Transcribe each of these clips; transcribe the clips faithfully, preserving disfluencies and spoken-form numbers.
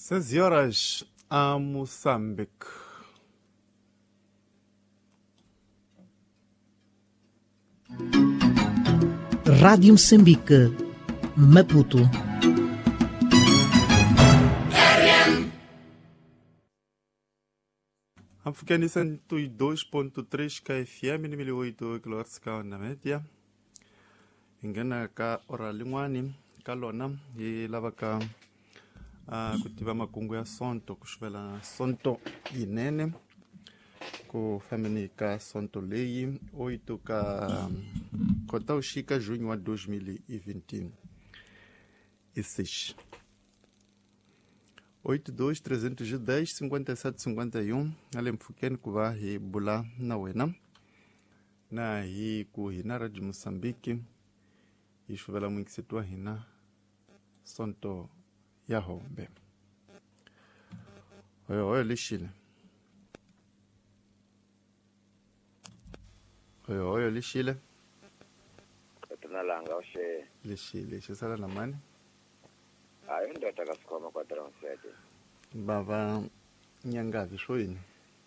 seis horas a Moçambique. Rádio Moçambique, Maputo. Amfikani cento e dois ponto três K F M, mil e oito kHz na média. Ingana ka ora lingwani kalona hi lava ka uh, kutiva makungu ya sonto kushvela sonto inene ku family ka sonto leyi oito ka kota ushika junho wa dois mil e vinte e seis. oito dois três um zero cinquenta e sete cinquenta e um ale mfukeni kuva hi bula na wena na hi ku hina Radio Moçambique ishuvela mwingi situa hina sonto ya hombe oyo oyo lishile oyo oyo lishile tunalanga ushe lishile shisala na mani ayo ndo takasikoma kwa transete bava nyangavi shoyini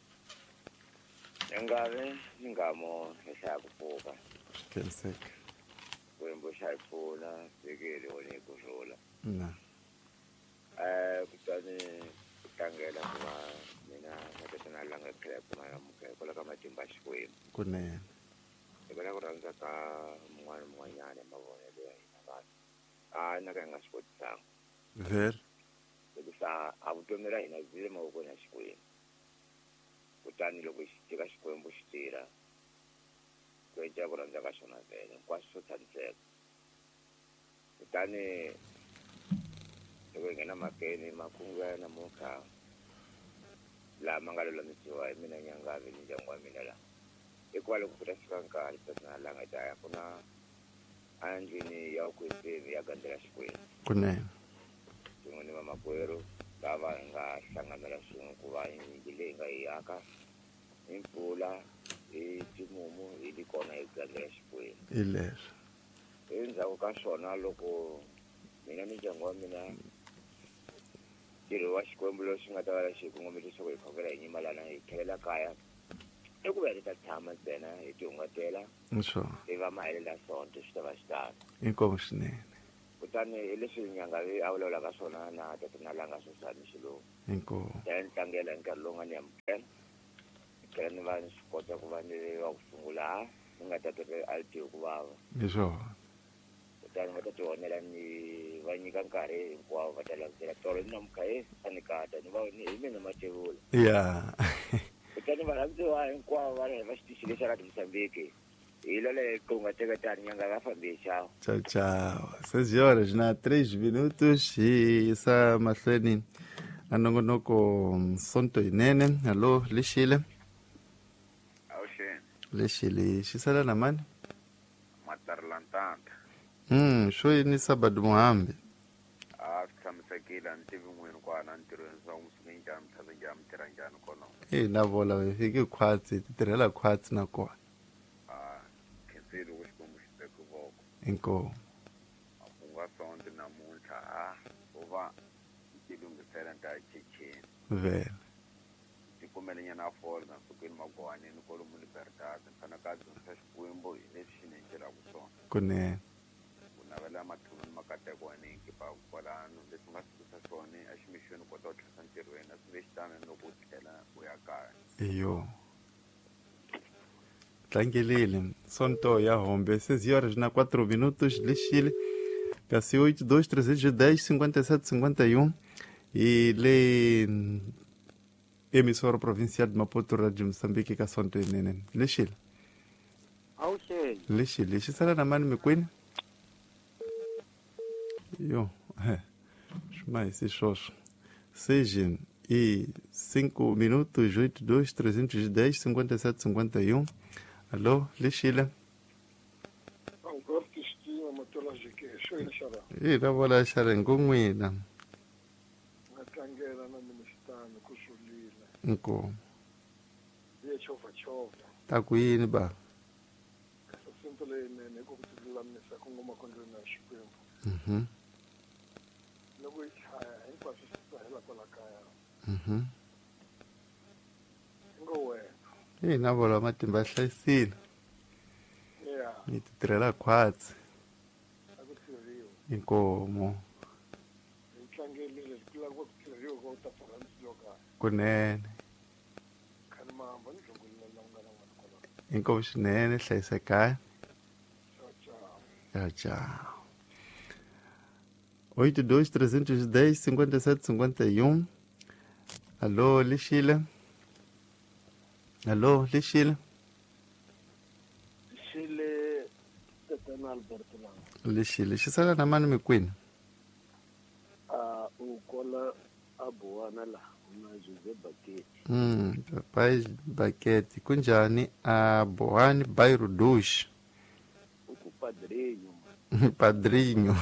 nyangavi ngamo eshakufuka kenseka wembo shayifuna sikele wone kuzula na eh kutani kutangela kuma mina naketana langa club kuma mukela kama timba shikwe kune ebala kuranza ka mwana mwanyane mabone le nabati ah nakanga sport sangu ver bisa abutomera ina zile mabone shikwe kutani lokho shika shikwembo shitira kweja kuranza kashona vele kwasothaniseka kutani ngena makeni makunga na mukha la mangalo la misiwa mina nyangavi njangwa mina la ekwalo kutafika nkali sana langa daya kuna anjini ya kweseni ya gandela shikwe kune ngoni mama kwero baba nga hlanganela shungu kuba ingilenga iyaka impula itimumu ilikona igandela shikwe iler enza ukashona loko mina njangwa mina kiro washikwembulo shingatawala shikungomiti sokuyikhokela inyimalana ikhelela kaya ekubele tathama tsena itungatela ngisho ivamahelela sonto xitava xitano inkomo swinene kutani leswi nyangavi a vulavula ka swona na tatinalanga swo sani xilungu inkomo ta ni tlangela nkarhi lowu nga ni amukela kela ni va ni swi kota ku va ni wa ku sungula ni nga ta teke alitiyo ku vava ngisho kutani va ta tionela ni va nyika nkarhi hinkwawo va ta landzela tolo ni namuka he a ni kata ni va ni hi mina matevula ya kutani varhandziwa hinkwavo va va xitichi lexi Radio Moçambique hi lole qunga teketani nyanga va fambi chao tchau tchau seis horas na três minutos e essa mahlweni anongonoko sonto inene allo lishile awushe lishile shisala na mani matarlantanta mm shoyini sabado muhambi a tshamisekile ntivi n'wini kwana ntirhweni swa musuku njhani mthatha njhani tirha njhani kona eh na vola we fiki khwatsi tirhela khwatsi na kona a khenseli ku xikwembu xi teke voko inkomo a ku nga sonto namuntlha a u va ti lunghisela nta checheni vele tikumele nyana fole na sukeni magwaneni kolomu libertad fana ka dyondzisa xikwembu hi leswi xi nencelaka swona kunene navela mathununi makatekwane kipa kwalano leswi nga sikusa swona a ximixweni kota ku tlhasa ntirhweni a swi ve xitana loko u tlhela u ya kaya iyo tlangelile sonto ya hombe seis horas na quatro minutos lixile kasi oito dois três um zero cinquenta e sete cinquenta e um e le emissora provincial de Maputo Radio Moçambique ka sonto inene lixile awushe lixile xisala na mani mikwini yo é mais xoxo seis e cinco minutos oito dois três um zero cinquenta e sete cinquenta e um alô lixile Encore Cristina Matologique, shoyini shara. e la vola xara ngongwina Ngatlangela na ministano kusulile. inkomo Ye chova chova. ta ku yini ba Simple nene ku kutilulamisa ku ngoma kondlo na xikwembu. mhm Loko hi chaya hinkwaswo sahela kwala kaya Mhm. ngo wena Hey, na vola matimba ya hlayisile. ya Ni ti tirhela khwatsi. a ku tlheriwa Inkomo. hi tlangelile hi lava ku tlheriwa ka u ta pfuranisi yo kaya Kunene. khani mamba ni hlongolile la nga na n'wana kwala Inkomo swinene hlayisekaya. ciao ciao Tchau, tchau. oito dois trezentos e dez cinquenta e sete cinquenta e um. Alô, Lixile? Alô, Lixile? xile tetana alberto langa Lixile. Xi sala na mani mikwini? a u kola a buwana la na jose baketi Hmm, papai Bakete. Kunjani a Bohani Bairro Dush. u ku padrinho Padrinho.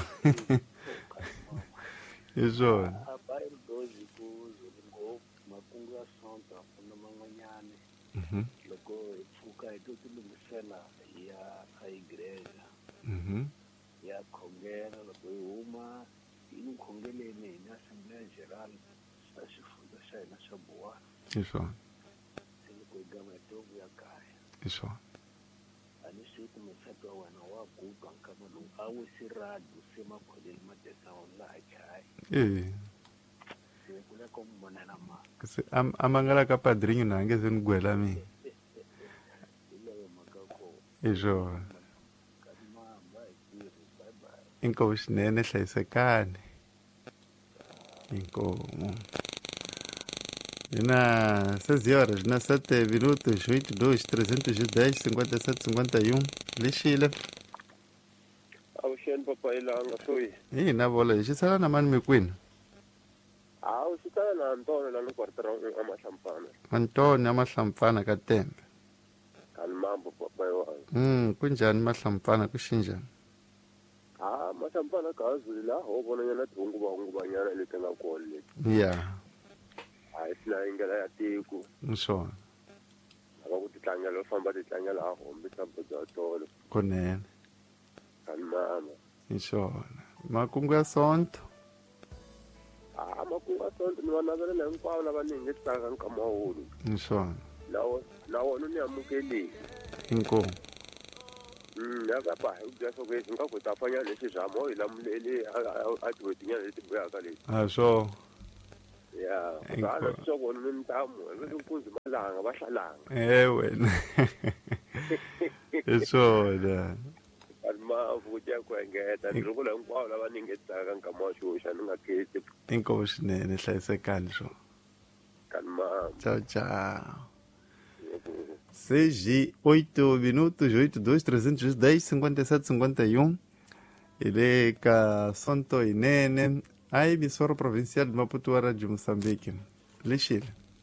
Isso. a bairro doze ku ngo makungu ya sonta kuna man'wanyane Mhm. loko hi pfuka hi to tilungisela ya a igreja Mhm. ya khongela loko hi huma hi ni khongeleni hi na assembleya general xa xifundza xa hina xa buwana Isso. se loko hi gama hi to vuya kaya Isso. a ni swi ti musati wa wena wa guga nkama lowu a wisi radiyo se makholeli madesawon laha chaya Eh. se kule ko mi vonela ma Kasi am amangala ka padrinho na nge se ni gwela mi. hi leyo mhaka ko Isso. kani mamba hi tirhi bye bye Inkomo swinene hlayisekani. Inkomo. Ina seis horas, na sete minutos, oito dois trezentos e dez cinquenta e sete cinquenta e um. Lixile. Avuxeni papa ilanga soyi. Hi na vola hi xisala na mani mikwini? Hawu swi tala na Antone la ni kwartera amahlampana. Antoni ya mahlampfana ka tembe. Kani mambo papa iwanga. Mm, kunjani mahlampfana ku xinjani? Ah, mahlampana ka hazuli la ho vona nyana tinguva nguva nyana leti nga kona leti. Ya, Hayi sina ingela ya tiko. swona. Lava ku ti tlangela u famba ti tlangela a hombi tambo bya tolo. Kunene. Kani mama. Hi swona. Makungu ya sonto. Ah, makungu a sonto ni va navelela hinkwavo lava ni hingetaka nkama wulu. Hi swona. Na wo na wona ni amukelile. Inkomo. Mm, ya ka ba hi bya so kwesi nga ku ta fanya leswi swa mo hi lamuleli a ti wetinyana leti boyaka leti. A swo. Ya, Inkomo. ngala soko ni ntamu, lokunzi malanga bahlalanga. Eh wena. Hi swona. Alma vuja kwengeta, ndikula hinkwavo lava ningetaka nkama wa xoxa ni nga keti. Inkomo swinene hlayisekani swo. Kalma. Tchau, tchau. seis e oito minutos, oito dois trezentos e dez cinquenta e sete cinquenta e um. Ele ka Sonto Inene, a emissora provincial de Maputo a Rádio Moçambique. Lixile.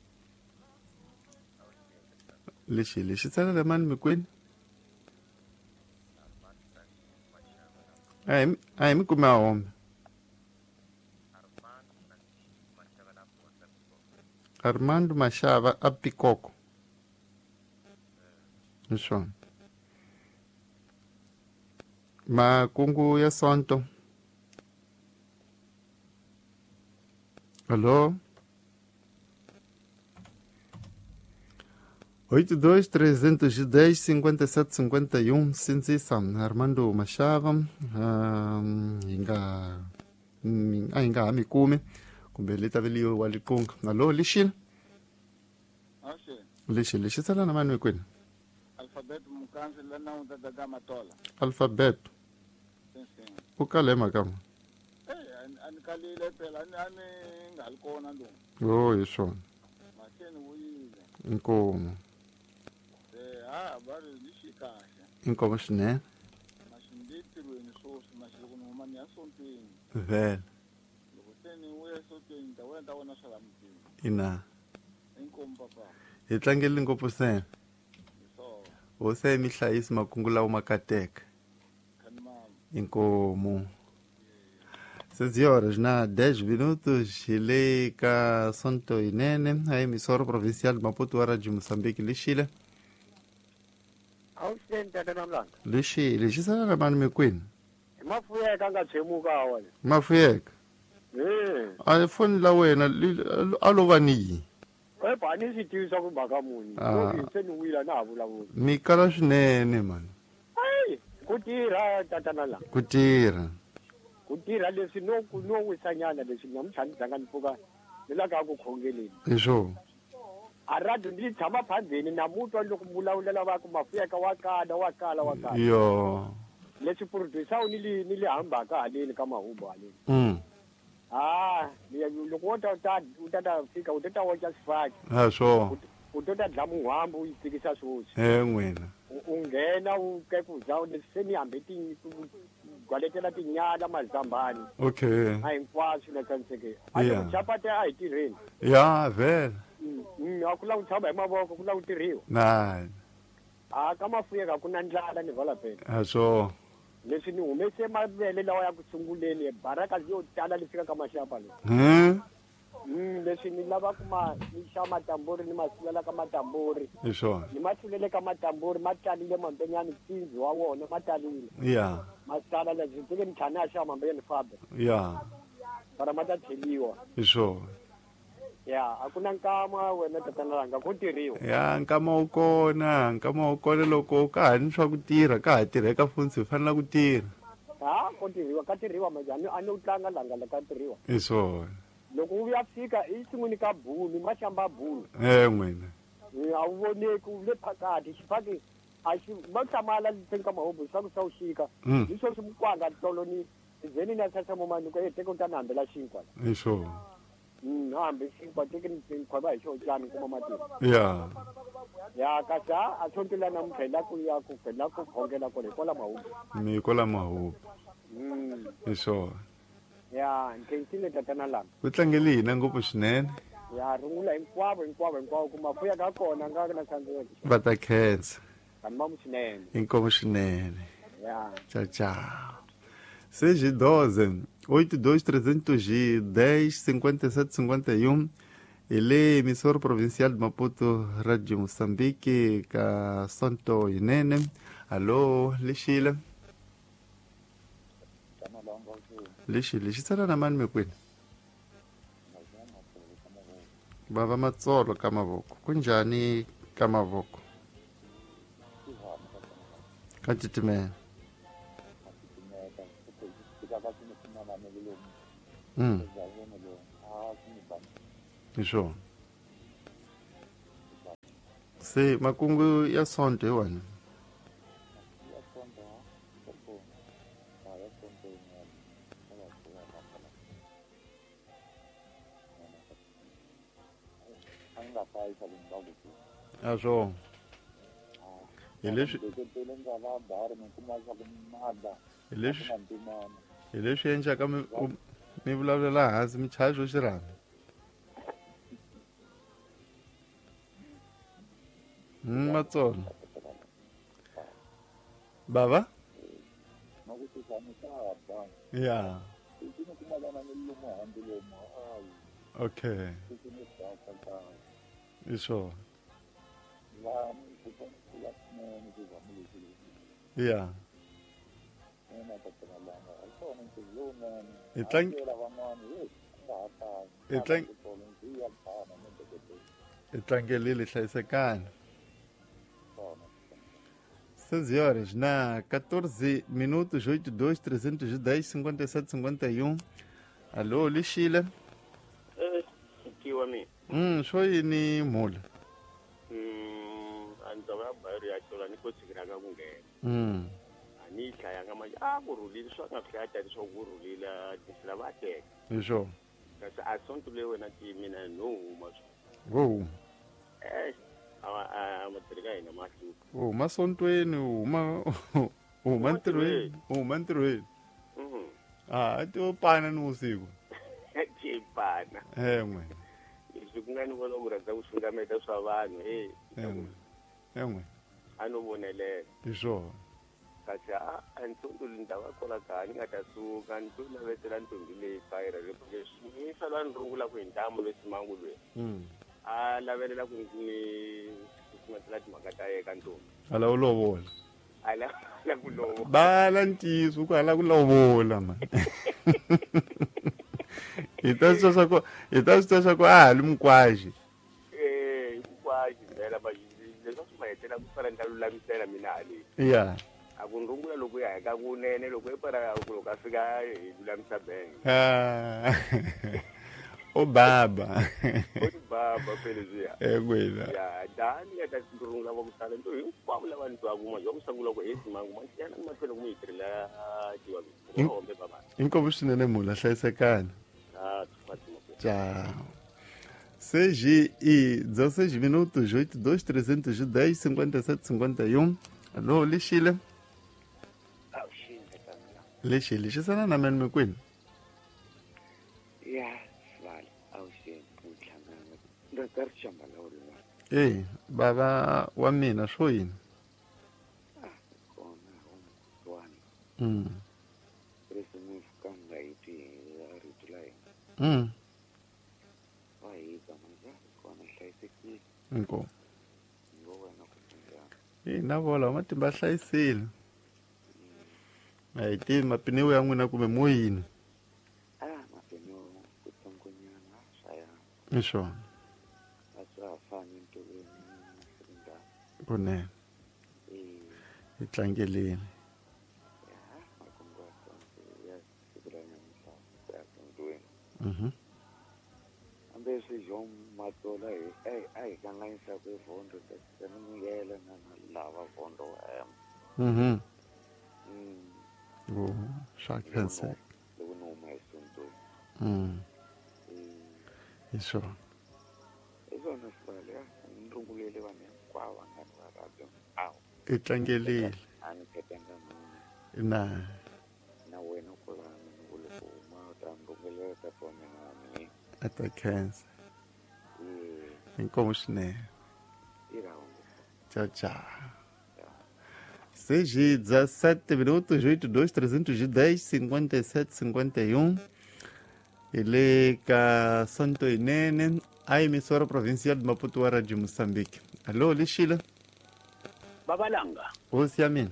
Lixile. Lixile le mani mikwini? Ai, ai mi kume ahombe. Armando Machava a Picoco. Isso. Makungu ya sonto. Alô? oito dois trezentos e dez cinquenta e sete cinquenta e um. Sinsisa Armando Machava. Um, inga ah, inga mikumi. Kumbe leta velio walikunga. Alô, Lixile? Ashe, Lixile. Lixile sala na mani mikwini? alfabeto mukanzi la na unta daga matola. Alfabeto. Sim, sim. Ukalema kama. Eh, anikalile phela ani ani ngalikona lo. Oh, yisho. Maseni uyile. Inkomo. Eh, ah, bari lishikahle. Inkomo swinene. Mashinditirweni sosi mashiloko noma ni yasontweni. Vele. Loko seni uya sontweni ta wena ta wona shala mutini. Ina. Inkomo papa. Hi tlangele ngopfu sena. So, Ho se mi hlayisi makungu lawa ma kateka. khani mama. Inkomo. seis horas na dez minutos, ele ka Sonto Inene, a emissora provincial de Maputo a Rádio Moçambique, Lixile. Awuseni tata namlanga. Lixile, xisala na mani mikwini? Mafuyeka nga chemuka wale. Mafuyeka. Eh, a foni la wena a lo va ni e bani si tivisa ku mhaka muni loko se ni wila na ha vulavula mi kala swinene mani ai ku tirha tatana la ku tirha ku tirha leswi no no wisanyana leswi namutlhani dzanga ni pfuka ni la ka ku khongeleni hi swo a radio ni tshama phandzeni namutwa loko vulavula va ku mafuyeka wa kala wa kala wa kala yo leswi producer ni li ni li hambaka haleni ka mahumbo haleni mm ah loko wo ta u ta ta fika u ta watcha swifaki ha swo u to ta dlamu hwambo u tsikisa swoswi he n'wina u nghena u ke ku za leswi se ni hambe ti gwaletela tinyala mazambani okay a hinkwaswo na tsandzeke a ku chapate a hi tirheni ya vele mm a ku la ku tshama hi mavoko ku la ku tirhiwa na a ka mafuyeka ku na ndlala ni vala pena ha swo leswi ni humese mavele lawa ya ku sunguleni baraka yo tala leswi ka maxapa leyi hmm mm leswi ni lava ku ma ni xava matamburi ni masulela ka matamburi hi swona ni masulele ka matamburi ma talile mambenyani tsinzi wa wona ma talile ya masala leswi ndzi ni tshana ya xava mambeni fabe ya para ma ta theliwa hi swona ya a ku na nkama wena tatana langa ku tirhiwa ya nkama wu kona nkama wu kona loko ka ha ni swa ku tirha ka ha tirheka funsi hi fanele ku tirha ha ku tirhiwa ka tirhiwa majani a ni u tlanga langa la ka tirhiwa hi swona loko u ya fika esin'wini ka bulu maxamba bulu he n'wina a wu voneki u le phakati xifaki a xi va hlamala ndzeni ka mahombo swa ku swa u xika hi swo swi mukwanga tolo ni zeni na sasamo maniko e teke u ta ni hambela xinkwa hi swona mm hambe xinkwa teke ni khwaba hi xo cyani kuma matiko ya ya kasi a thontela na mphela ku ya ku phela ku khongela kole kola mahombo mi kola mahombo mm hi swona ya nkensile tatana langa ku tlangele hina ngopfu swinene ya rungula hinkwavo hinkwavo hinkwavo ku mafuya ka kona nga na sandzeki va ta khensa kani mamu swinene inkomo swinene ya tchau tchau seis e doze oito dois trezentos e dez cinquenta e sete cinquenta e um ele é emissor provincial de Maputo Rádio Moçambique ka Santo Inene alô lixile lixile xitsala na mani mekwini bava matsolo ka mavoko kunjhani ka mavoko ka titimela mm hi swona se makungu ya sonto hi wena a swona hi leswi hi leswi hi leswi endlaka mi mi vulavulela hansi mi chaya swo xirhami mm matsolo bava ya okay hi swona ya i tlang i tlang i tlangelile hlayisekani seis horas na catorze minutos oito dois trezentos e dez cinquenta e sete cinquenta e um alô lixile eh kiwa mi mm swo yini mhula mm andaba bayri ya tola ni ko tsikira ka ku ngena mm ani hlaya nga manje a ku rulile swa nga hlaya swo ku rulile tisila va teka hi swona kasi a sonto le wena ti mina no huma wo eh a matrika ina mahlu oh masontweni huma huma ntirhweni huma ntirhweni mhm ah ti opana ni usiku ti pana eh n'we leswi ku nga ni vona ku rhandza ku xungameta swa vanhu eh en'we en'we a no vonelela hi swona kasi a ntombi ndava kola ka ni nga ta suka ni to navetela ntombi leyi fayira leswi ni sala ni rungula ku hi ntamu leswi mangulweni mm a lavelela ku ni kusumatela timhaka ta yeka ntombi ala u lovola ala la ku lovo bala ntiso ku ala ku lovola man Então só só co, então só só co ah, lumkwaji. Eh, kwaji phela manje leswo simayetela kufana ngalulamisela mina ali. Yeah. Akunrungula lokuya kakunene lokho epara lokafika lulamisa bengi. Ah. O baba. O baba phela ziya. Eh kwela. Ya dani yatakurungula bokusala nto hinkwavo lavantu akuma zokusangula ko esimangu manje maphela kuyitirela jiwa ngombe baba. Inkobo swinene mula hlayisekana. Ah, Fatima. Tchau. C G I dezesseis minutos, oito dois trezentos e dez cinquenta e sete cinquenta e um. Alô, Lixile. Ah, shinde kana. Lixile, xisana na meni mekwini. Ya, vale. Au shinde kuhlangana. Ndakarchamba lawo la. Eh, baba wa mina swo yini? Ah, kona umntwana. Mm. Bese mufukanga iti aritulai. Mm. Wayiza manje kona hlayisekile. Inko. Ngowena kusinjana. Eh, na vola matimba hlayisile. Ai ti mapiniwe ya n'wina kumbe moyini. Ah, mapino kutsongonyana shaya. Isho. Asafani ntoweni nasinda. Kunene. Eh, Itlangelini. ya, makungwasa ya sikulanya mhla. Ya ntoweni. Mhm. Ambese jom matola eh ai ai kangaisa kwe vondo tsanikela na lava vondo em. Mhm. Mm. Oh, shakhense. Lokunoma isonto. Mm. Eh, Isho. izona sibale ya ngirungulele bane kwawa ngani baradio. Aw. Itlangelile. Aniphetanga mina. Na. Na wena kulana ngulukuma utambungele tapona nami. Ata cancer. Eh, Inkomo swinene. irawo. Tchau, tchau. C G dezessete minutos, oito dois trezentos e dez cinquenta e sete cinquenta e um. Ele ka Santo Inene, a emissora provincial de Maputo wa Radio Moçambique. Alô, Lixila. Babalanga. Osi yamin.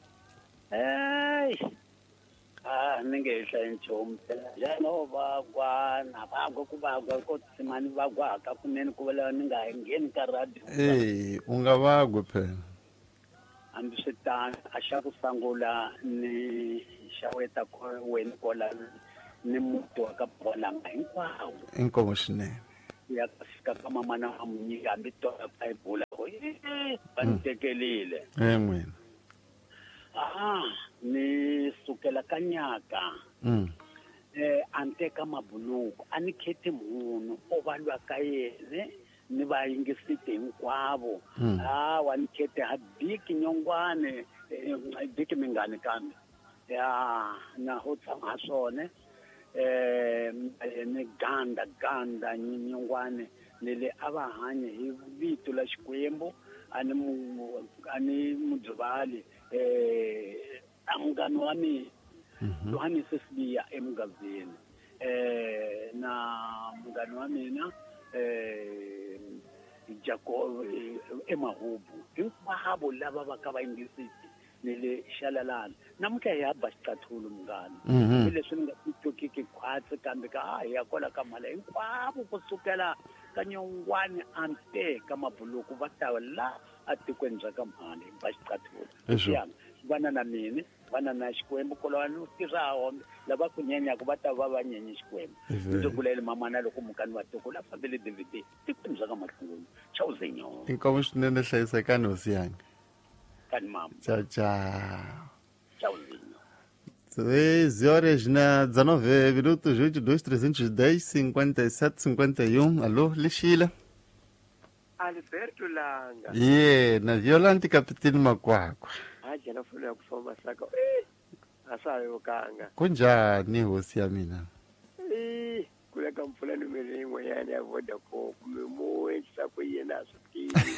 Hey. Ah, ningehla enjomi phela. Njengoba kwana bakho kubakwa kodimani bakwaka kunene kubela ningayingeni ka radio. Eh, ungavagwe phela. Ambisitana ashakusangula ni shaweta ko wena kola ni muto akapona hinkwawo. Inkomo swinene. Yakafika kama mana amunyika ambito ayiphula ko eh banitekelile. Eh mwena. Ah, ni sukela kanyaka. Mm. Eh anteka mabuluku anikhethe munhu obalwa ka yena ni vayingisite hinkwavo. Mm. Ah wanikhethe hadiki nyongwane diki mingani kambe ya na ho tshama swone eh ni ganda ganda nyongwane lele ava hanye hi vito la Xikwembu ani mu ani mudzivali eh amngani wa mina Yohani Sesibiya emgazini eh na mngani wa mina eh Jacob emahubu hinkwavo lava va ka vayingisiti nile shalalana namuhla hi haba xicathulu mngani Mhm. leswi ni nga titokiki khwatsi kambe ka ha ya kola ka mala hinkwavo kusukela ka nyongwane ante ka mabuluku va ta la atikweni bya ka mhani va xicathulu Eswo. Xiyani, vana na mina vana na Xikwembu kolwana u tirha hombe lava ku nyenyaka va ta va va nyenye Xikwembu Eve. ndzogulele mamana loko mukani wa tiko la family D V D tikweni bya ka mahlungulu chawuzenyo Inkomo swinene hlayisekana osi yanga. kani mama Tchau, tchau. chawuzenyo três horas na dezenove minutos, oito dois trezentos e dez cinquenta e sete cinquenta e um. Alô, Lixila. Alberto Langa. Yeah, na Violante Capitini Makwakwa. Haja nafuna kusoma saka. Eh. Asayo kanga. Kunjani hosi ya mina? Eh, kule kamfula numerengo yani ya Vodacom kumemoe sako yena asukiri.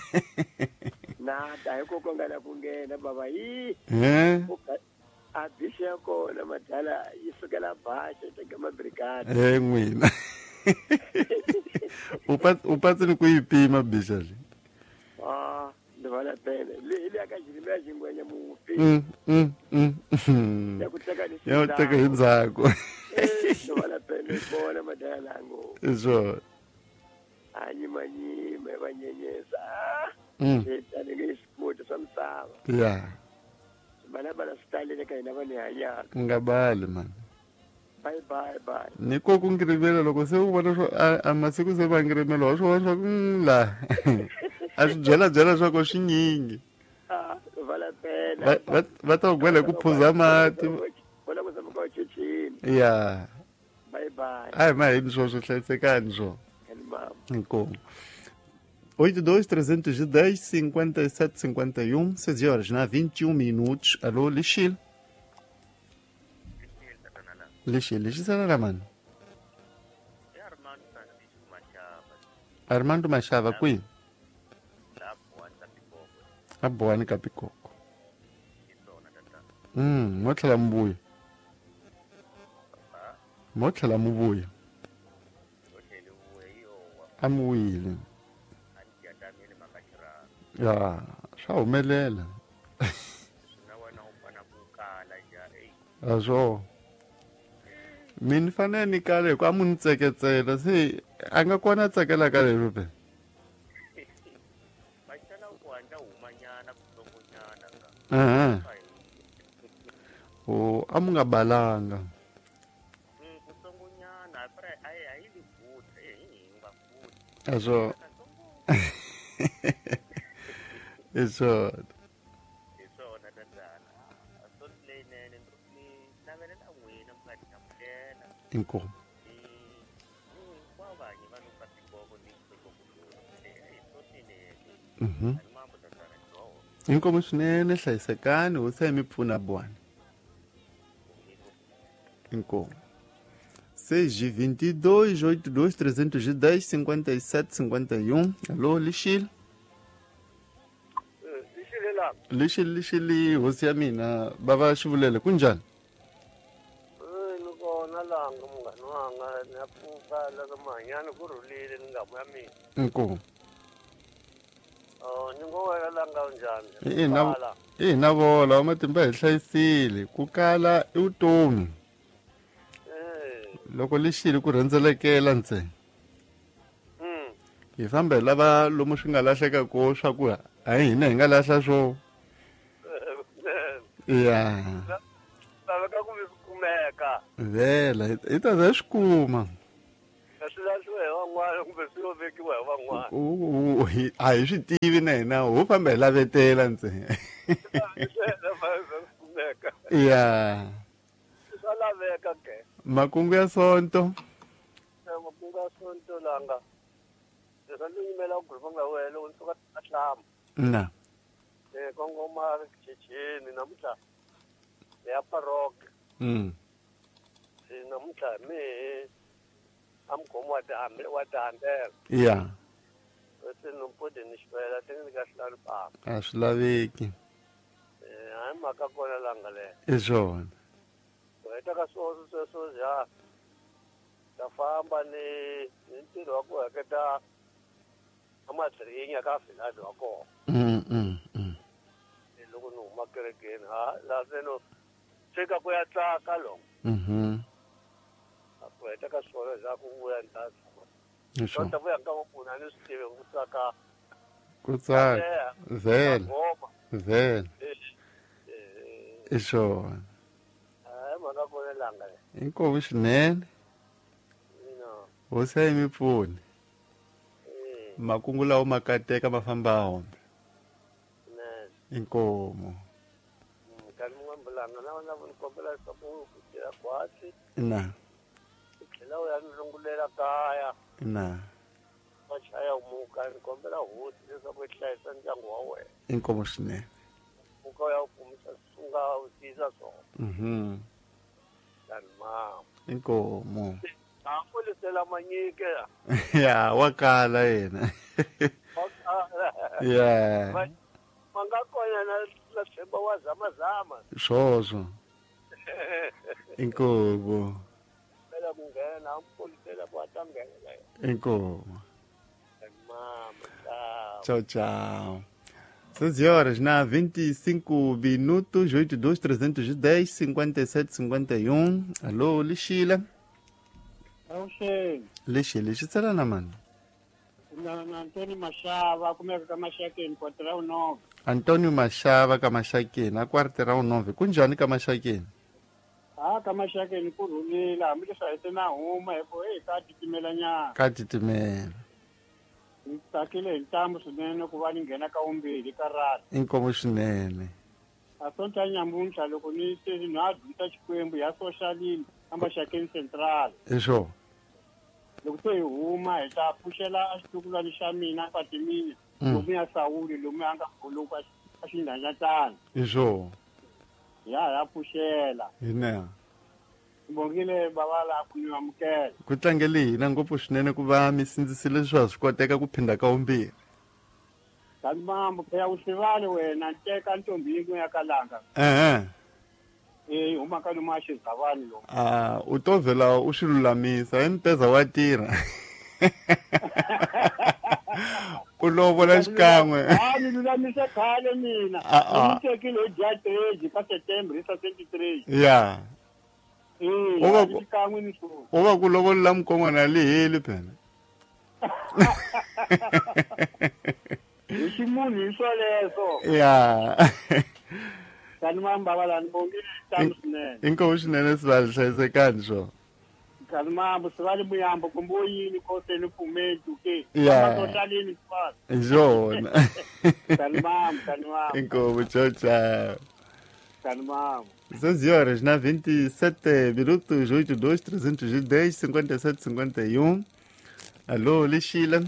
Na dai kokonga na kungena baba hii. Eh? Abisha ko na madala yisukela basha tegama brigade. Eh, mwina. Upat upatsini kuipima bishali. Ah, ndivana pene. Ile akajirimia chingwenya mupi. Mm, mm, mm. Ya kutaka ni Ya utaka hinzako. Eh, ndivana pene bona lango Isho. anyimanyime banyenyeza Mm. etani ngesikhuti somsaba Yeah. bana bana sitalele kaina bane hayaka Ngabali man. bye bye bye Niko ku ngirivela loko se u vona swo a a masiku se va ngirimela wa swo swa ku mm, la. A swi byela byela swa ko swinyingi. ah vala pena Va va va ta gwela ku phuza mati. wala ku zama ka chichini Yeah. bye bye Ai mas swo swo hlayisekani swo. elmam Como? oito dois trezentos e dez cinquenta e sete cinquenta e um, seis horas, na vinte e um minutos. Alô, Lixil. Lixil, Lixil, será, mano? Armando Machava, Queen. A boa, ni Capicoco. Hum, mostra lá, Mbuia. Mostra lá, Mbuia. Amuile. Ya, swa humelela. Azwo. Mini fanele ni kale kwa munhu tseketsela se a nga kona tsakela ka lero pe. Ah. Oh, amunga balanga. Azwo. Eso. Inko. Mhm. Inkomo swinene hlayisekani u se mi pfuna bwana. Inkomo. seis e vinte e dois, oitenta e dois, trezentos e dez, cinquenta e sete, cinquenta e um. Alô, Lixil? Lixile Lixil, Lixil, hosi ya mina, bava xivulele, kunjani? ni kona langa munghana wanga na pfuka laka mahanyani ku rhulile ni nga mu ya mina Inkomo. oh ni ngo wena langa njhani Eh na eh na vola wa matimba hi hlayisile ku kala i vutomi. eh Loko Lixil ku rhendzelekela ntsena. mm Hi famba lava lomu swi nga lahleka ko swa ku hayi hina hi nga lahla swo. Yeah. laveka ku kumeka Vela hi ta za swi kuma. swi lahliwe hi van'wana kumbe swi lo vekiwa hi van'wana U a hi swi tivi na hina ho famba hi lavetela ntsena. kumeka Yeah. swa laveka ke Makungu ya sonto. makungu ya sonto langa leswi ndzi yimela ku gulupa nga wena loko ni suka a hlamba Na. eh kongoma chichini namuntlha ya paroki Mm. namuntlha mi amgomo wa tihambi wa tihandela Yeah. se nompodi ni xivela ti ni ka hlani papa A swi laveki. eh hayi mhaka kona langa leyo I swona. u heta ka sweswo sweswo ja ta famba ni ni ntirho wa ku heketa amatsirinya ka filani wa kona Mm mm mm. loko ni huma kerekeni ha laha se no tshika ku ya tsaka loko Mhm. ku heta ka swona za ku vuya ni ta I so swona. ta vuya ka vapfuna ni swi tivi ku tsaka Ku tsaka. Vela. ngoma Vela. eh eh I swona. hayi mhaka kona langa leyo Inkomo swinene. ino Hosi yi mi pfuni. eh Makungu lawa ma kateka ma famba hombe. ne Inkomo. kani mwambulanga na na ni kombela leswaku ku tira kwasi Na. tlhela u ya ni rungulela kaya Na. va chaya umuka ni kombela hosi leswaku yi hlayisa ndyangu wa wena Inkomo swinene. muka u ya u kumisa sunga u tiyisa swona Mhm. kani mama Inkomo. afolisela manyike Ya wakala yena. Yeah. manga kona na na tshemba wa zama zama Swoswo. Inkomo. phela kungena ampolisela kwata ngena Inkomo. mama ciao Tchau, tchau. seis horas, na vinte e cinco minutos, oitenta e dois, trezentos e dez, cinquenta e sete, cinquenta e um. Alô, Lixila. Avuxeni. lexi lexi tsalana mani Na na Antônio Machava, kumeka ka Maxakeni kwartira unove. Antônio Machava ka Maxakeni a kwartira unove kunjhani ka Maxakeni? Ah, ka Maxakeni ku rhulile hambi leswi a hi te na huma hi ku hey ka titimela nyana. ka titimela Ni tsakile hi ntambu swinene ku va ni nghena ka vumbirhi ka rati. inkomo swinene. A sonta nyamuntlha loko ni se ni ha dyisa Xikwembu ya socialini ka Maxakeni Central. Hi swona. Loko se hi huma hi ta pfuxela a xitukulwana xa mina Fatimini Mm. lomu ya Sawuli lomu a nga khuluka a xinhanyatana. Hi swona. Ya ha ya pfuxela. Hi na. Ngibongile baba la ku ni amukela. Ku tlangele hina ngopfu swinene ku va mi sindzisile leswi swi koteka ku phinda ka vumbirhi. Kanti mambo phela usivale wena nteka ntombi yin'we ya kalanga. Ehe. Eh huma ka lomu a xizavani lomu. Ah, u to vhela u swi lulamisa hi mpeza wa tirha. U lovola xikan'we. Ah ni lulamisa khale mina. Ah, ah. Ni tekile hi dia three ka September hi twenty-three. Ya. Eh Oba- ni xikan'we ni so. U va ku lovolela mukongwana le heli phela. Hi ximunhu hi swoleso. Ya. Kanti mambo baba la ngibongile ntambu swinene. Inkomo swinene swi va hlayisekani swona. Kanti mambo sivale muyambo kumbe yini ko se ni pfumedi ke. Yeah. Socialini sipasa. Hi swona. Kanti mambo kanti mambo Inkomo tchau tchau. kanti mambo. dezesseis horas na vinte e sete minutos, oito dois trezentos e dez cinquenta e sete cinquenta e um. Alô, Lixila.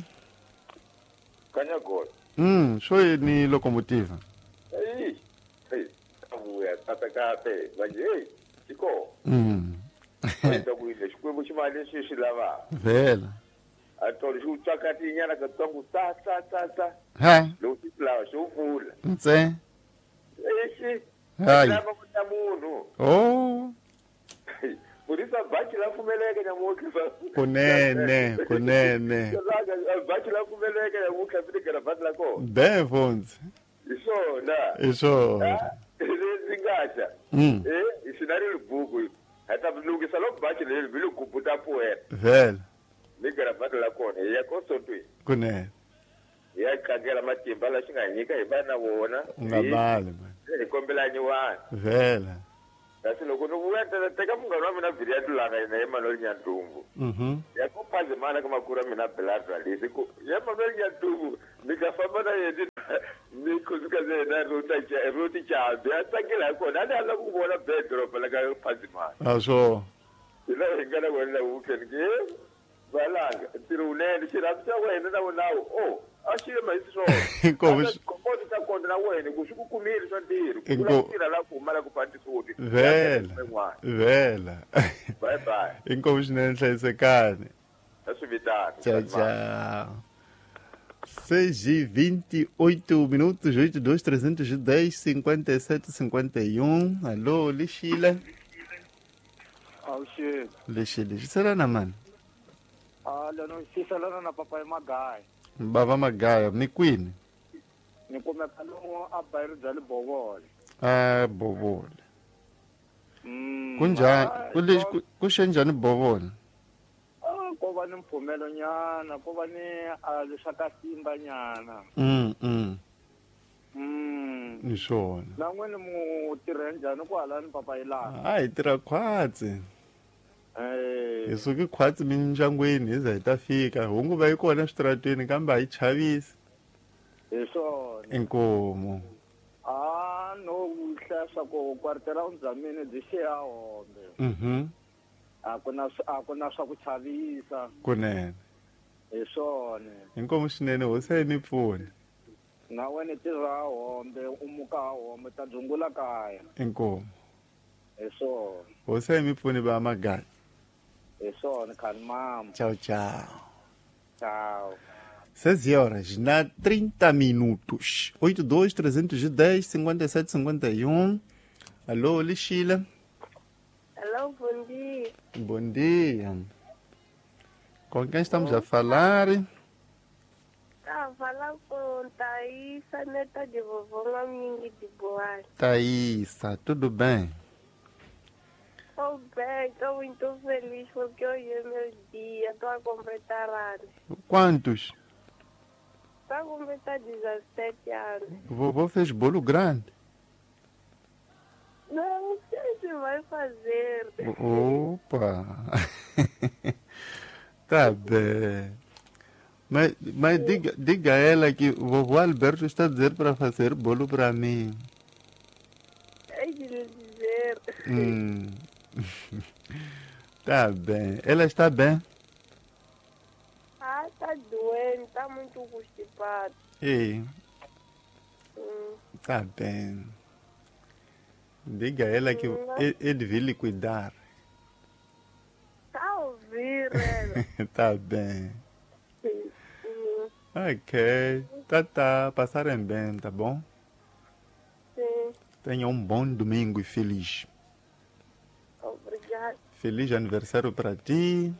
Kanyagona. Hum, show ni locomotiva. Ei, ei, avuya tata kape, manje hey, chiko. Hum. Enda kuile Xikwembu xi mali leswi swi lava. Vela. A toli xi u tsakati nyana ka tsangu ta ta ta ta. Ha, Loko swi lava xi u pfula. ntse. Exi. Hai. Lava ku ta munhu. Oh, Purisa bachi la pfumeleka namuntlha. kunene, kunene. Bachi la pfumeleka namuntlha swi tigera bati la kona. Bevons. Hi swona. Isso. Leswi nga ta. Hum, Eh, xi na ri buku. Hata lungisa loko bachi leri vi lu kuputa poeta. vela. Ni garavati la kona hi ya konsotweni. Kunene. Hi ya khangela matimba la xi nga nyika hi vana vona. Ungabali man. Hi kombela nyiwana. Vela. Kasi loko ni vuya teka teka munghana wa mina vhiri ya tulanga yena hi Manuel Nyantungu. Mhm. Ya ku phazimana ka makuru ya mina Belardo Alice ku ya Manuel Nyantungu ni ka famba na yena ni kuzuka yena ruta cha ruti cha ya tsakela kona ni ala ku vona bedroom la ka phazimana. Aso. Ila ngana wena weekend ke balanga tirunene xirapisa wena na nawu oh a xi le mahisi swona Inkomo. komoti ta kona na wena ku swi ku kumile swa ntirho ku Inko- la tirha la ku huma la ku pantisoti Vela. Vela. bye bye Inkomo swinene hlayisekani. a swi vitana Tchau, tchau. seis e vinte e oito minutos, oito dois trezentos e dez cinquenta e sete cinquenta e um. Alô, Lixila. Avuxeni. Lixila, xisarana mani. Ah lano sisalana na papa Magaya. Bava Magaya, ni kwini? Ni kumeka lomu a bayiri bya le Bovole. Ah, Bovole. Mm. Kunjani? ah, Kule ko- kushe njani Bovole? ah, ko va ni mphumelo nyana, ko va ni a leswa ka simba nyana. Mm, mm. Mm. Ni swona. Na n'wini mu tirhe njhani ku hala ni papa Ilana. Ah, hi tirha khwatsi. Eh. Hi suki khwatsi mindyangwini hi za hi ta fika. Hungu va yi kona switaratweni kambe a yi chavisi. Hi swona. Inkomo. Ah no hlesa ku kwartera undzamini byi xiya hombe. Mhm. A ku na sw- a ku na swa ku chavisa. Kunene. Hi swona. Inkomo swinene hosi yi mi pfuni. Na wena tirha hombe u muka hombe ta dzungula kaya. Inkomo. Hi swona. Hosi yi mi pfuni va Magaya. Hi swona khani mama. Tchau, tchau. Ciao. seis horas na trinta minutos. oito dois trezentos e dez cinquenta e sete cinquenta e um. Alô, Lixila. Alô, bom dia. Bom dia. Com quem estamos a falar? Tá falando com Thaísa, neta de vovó Ngamingi de Boas. Thaísa, tudo bem? Tô bem, tô muito feliz porque hoje é meu dia. Tô a completar anos. Quantos? Tô a completar dezessete anos. Vovô fez bolo grande. Não sei se vai fazer. Opa! Tá bem. Mas, mas diga, diga a ela que o vovô Alberto está a dizer para fazer bolo para mim. É de lhe dizer. Hum. Tá bem. Ela está bem? Ah, tá doente, tá muito constipado. Ei, Hum. tá bem. Diga a ela que ele, ele devia lhe cuidar. Tá a ouvir, ela. Tá bem. Hum, Ok. Tá, tá. Passarem bem, tá bom? sim, Tenha um bom domingo e feliz. obrigada. Feliz aniversário para ti.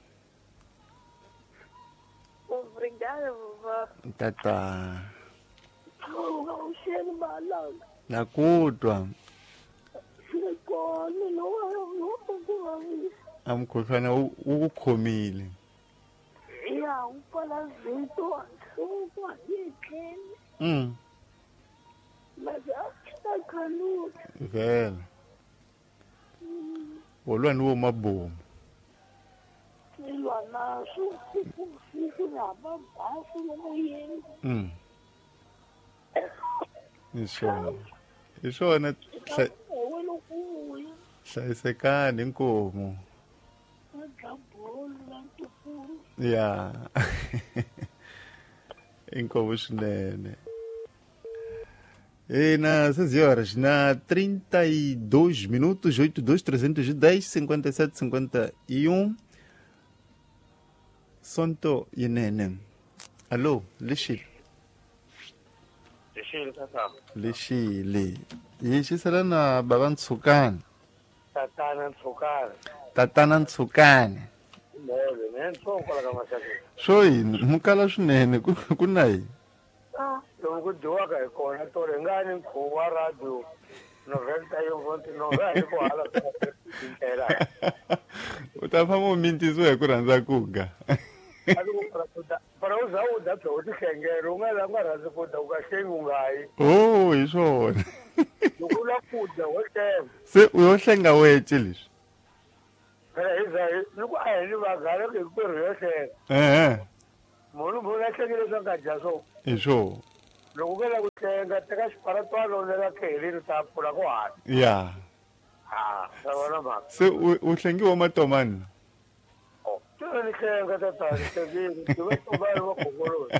Obrigada, vovó. Tá, tá. O cheiro balão. Nakutwa. Ficou, não, não, não, não. Amkhuhlwana ukukhomile. Ya, um palazinho, assunto aqui, Mm. mas está canudo. Vele. Wolwana womabomu. Silwa naso, fico na babasa, moyeni. Mm. Ishona. Ishona hla- Wena kuya, hlayisekani inkomo. ngabona lantufuru. Ya. Inkomo swinene. E na seis horas, na trinta e dois minutos, oitenta e dois, trezentos e dez, cinquenta e sete, cinquenta e um. Sonto Yenene. Alô, Lixi. Lixile tata. Lixile. Yixisela na baba Ntsukane. Tatana Ntsukane. Tatana Ntsukane. Mole, ne ntsongo la kama sasa. Swo yini mukala swinene ku ku na yini? Ah, loko ku dyiwa ka hi kona tole ngani nkhuvo wa radio. Noventa yo vonti no ngani ku hala ka tindlela. U ta famba u mintisiwa hi ku rhandza ku ga. Para uza u da to ti khengero nga la nga rhandzi ku da u ka hlengi nga yi. Oh, hi swona. Loko la ku da wa tem. Se u yo hlenga wece leswi. Phela hi za loko a hi ni vagala ke ku rhese. Eh, Munhu munhu a hlengile swa nga dya so. hi swona. Loko ku la ku hlenga teka xiparatwalo le ka kheli ta pfula ku hala. Ya. Ah, sa vona mhaka. Se u u hlengiwa matomani. Oh, tena ni hlenga tata ni hlengiwe. Ti va tumbali va khongoloni.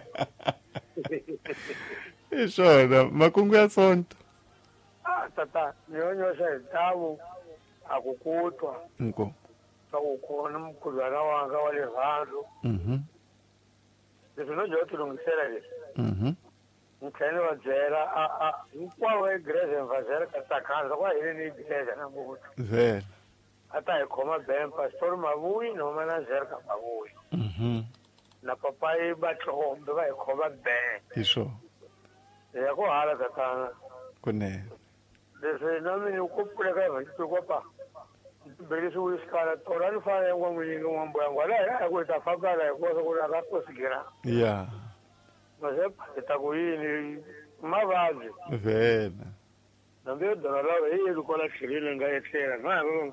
Hi swona makungu ya sonto. Ah, tata, nyonyoxa hi ntavu a ku kutwa. Inko. Swa ku kona mukhudzwana wanga wa le rhandzu. Mhm. Leswi no dyo ti lunghisela leswi. Mhm. Ni tlhela ni va byela a a hinkwavo va egreze hi va byela ka tsakhanza ku heli ni egreze namuntlha. Vele. A ta hi khoma ben pastor Mavuyi na mana Zerka Mavuyi. Mhm. Na papai Batlhombe va hi khoma ben. Hi swona. Hi ya ku hala tatana. Kunene. Leswi na mina ku pfuleka hi vanhu kopa. Bele swi wisikala tora ni fana ngwa muyingi n'wambo yangu ala ya ku ta fakala hi ku ku la ku sigira. Ya. Mase ta ku yini mavabyi. Vele. Nambe dona la hi lu kola shirile nga etlela na ho.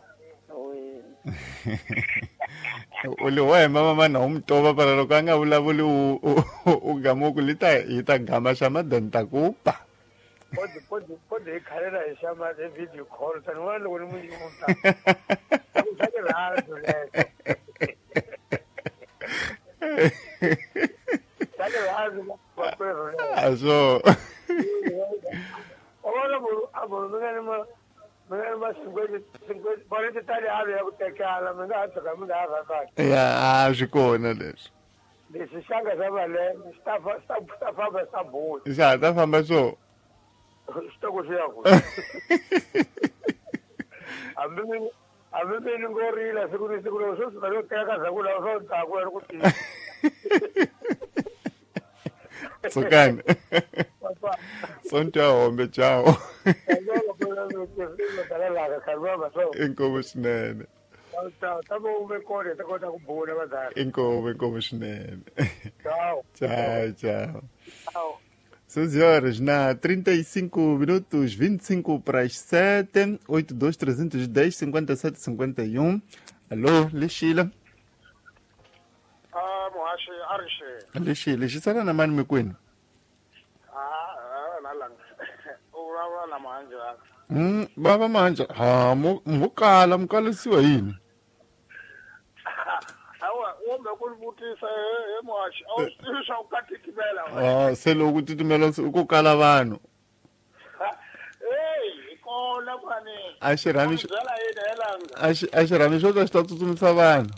U le wa hi mama mana u mtova para loko a nga vulavuli u u gamuku lita hi ta gama xa madanta kupa. Pode pode pode khalela hi xama e video call tani wena loko ni mu yimta. Ku sake rhandzu leso. Sake rhandzu wa kwero. Aso. Ora mo abo ngani ma ngani ma singwe singwe pare ti tali ave ya ku tekala mi nga tsaka mi nga ha ka. Ya, a swi kona leswi. Leswi xanga xa vale staff staff staff va sta bo. Xa ta famba so. Stoko xa ku. Ambe mi ambe mi ngorila siku ni siku lo so sa lo teka za ku la so ta ku ku ti. Tsukane. Papa. Sonto ya hombe ciao. Ndio kwa sababu ni kwa sababu la ka ka ba so. Inkomo swinene. ta ta vo ve kona ta kota ku bula bazali Inkomo, inkomo swinene. ciao Tchau, tchau. ciao seis horas na trinta e cinco minutos, vinte e cinco para as sete, oito dois três um zero, cinquenta e sete cinquenta e um. Alô, Lixila. ah muhashi arishe Lixila, Lixila na mani mekwini. ah nalang ura na manja Hmm, baba manja. Ha, mukala, mukalisiwa yini? awa wombe kulivutisa he muhashi awusisha ukatitimela Ah, seloku titimela ukukala vanhu. hey ikona mani A xirhami xi- zala yini helanga a xi- a xirhami xo ka xi ta tsutsumisa vanhu.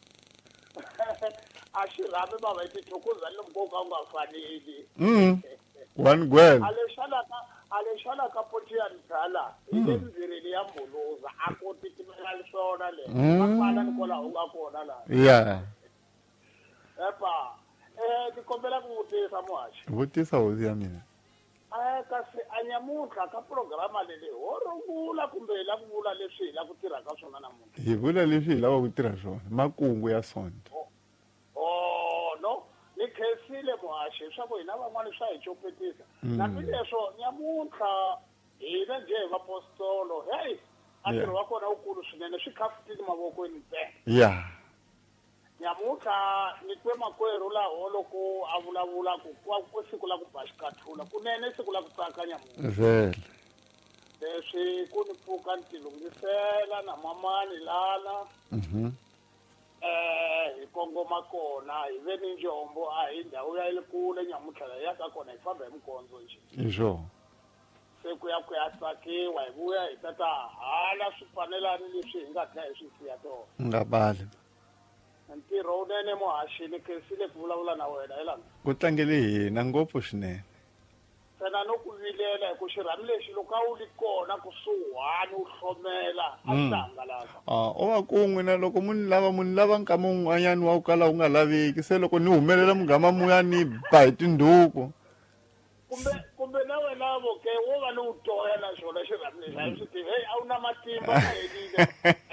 a xi rhambi bava ti thukuza ni nkoka u nga faneli Mm. One girl. alexana alexana ka poti ya ndala ile ndzirili ya mbuluza a ko titimela swona le mapana ni kola u nga kona la Yeah. epa eh tikombela ku vutisa muhashi Vutisa hosi ya mina. eh kasi anyamutlha ka programa lele ho rungula kumbe la ku vula leswi hi la ku tirha ka swona namuntlha Hi vula leswi hi lava ku tirha swona. Makungu ya sonto. oh no ni khensile muhashi leswaku hina van'wani swa hi copetisa namileswo nyamuntlha hina njhe hi vapostolo heyi a Yeah. ntirho wa kona wukulu swinene swi khafutini mavokweni ntsena Yeah. nyamuntlha ni twe makwerhu laho loko a vulavula ku ku siku la ku ba xikathula kunene siku la ku tsaka nyamuntlha Vele. leswi ku ni pfuka ni tilungisela na mamani lana Mhm. eh hi kongoma kona hi ve ni njombo a hi ndhawu ya le kule nyamuntlha la ya ka kona hi famba hi mikondzo nje Isho. se ku ya ku ya tsakiwa hi vuya hi tata hala swifanelani leswi hi nga tlha hi swi siya tona Ngabali. ntirho wunene muhashi ni khensile ku vulavula na wena hi lana Ku tlangele hina ngopfu swinene. fena no ku vilela hi ku xirhami lexi loko a wu ri kona kusuhani u hlomela a swi ta hangalaka Ah, o wa kun'we na loko munhu lava munhu lava nkama un'wanyani wa ku kala wu nga laveki se loko ni humelela mugama muya ni ba hi tindhuku. kumbe kumbe na wena voke wo va ni wu toya na xona xirhami lexi a hi swi tivi heyi a wu na matimba a helile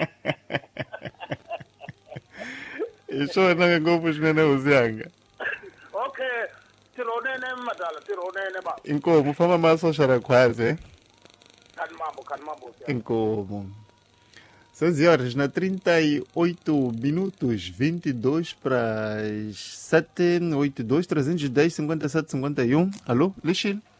Hi swona ngopfu swinene hosi yanga. okay ntirho wunene madala ntirho wunene ba Inkomo famba ma social requires. khani mambo khani mambo Inkomo. seis horas na trinta e oito minutos, vinte e dois para as sete, oito dois três um zero, cinquenta e sete cinquenta e um. Alô, Lixil?